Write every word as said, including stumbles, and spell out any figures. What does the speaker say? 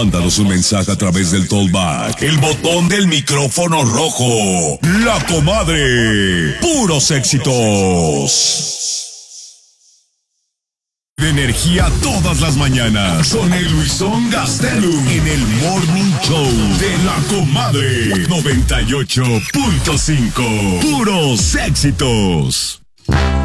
Mándanos un mensaje a través del Tollback, el botón del micrófono rojo. La Comadre. Puros éxitos. De energía todas las mañanas con el Luisón Gastelum en el Morning Show de La Comadre noventa y ocho punto cinco. Puros éxitos.